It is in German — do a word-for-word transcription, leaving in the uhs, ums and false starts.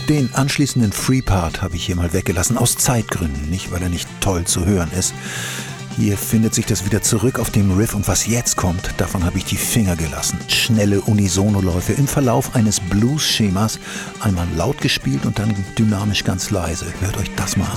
Den anschließenden Free-Part habe ich hier mal weggelassen, aus Zeitgründen, nicht weil er nicht toll zu hören ist. Hier findet sich das wieder zurück auf dem Riff und was jetzt kommt, davon habe ich die Finger gelassen. Schnelle Unisono-Läufe im Verlauf eines Blues-Schemas, einmal laut gespielt und dann dynamisch ganz leise. Hört euch das mal an.